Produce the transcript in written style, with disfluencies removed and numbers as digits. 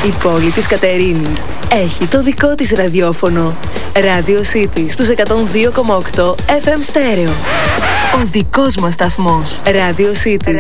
Η πόλη της Κατερίνης έχει το δικό της ραδιόφωνο. Radio City στους 102,8 FM στέρεο. Ο δικός μας σταθμός. Radio City.